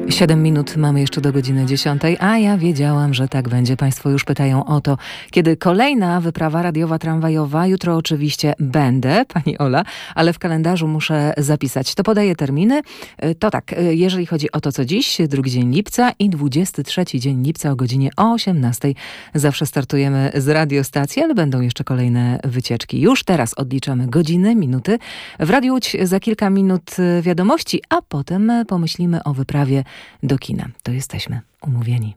7 minut mamy jeszcze do godziny 10, a ja wiedziałam, że tak będzie. Państwo już pytają o to, kiedy kolejna wyprawa radiowa, tramwajowa. Jutro oczywiście będę, pani Ola, ale w kalendarzu muszę zapisać. To podaję terminy. To tak, jeżeli chodzi o to, co dziś, drugi dzień lipca i 23 dzień lipca o godzinie 18. Zawsze startujemy z radiostacji, ale będą jeszcze kolejne wycieczki. Już teraz odliczamy godziny, minuty. W Radiu Łódź za kilka minut wiadomości, a potem pomyślimy o wyprawie do kina. To jesteśmy umówieni.